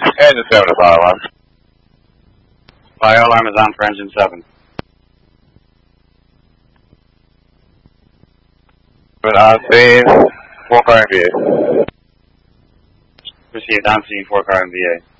Engine 7 to fire alarm. Fire alarm is on for engine 7. Good on scene, 4 car MVA. Received on scene, 4 car MVA.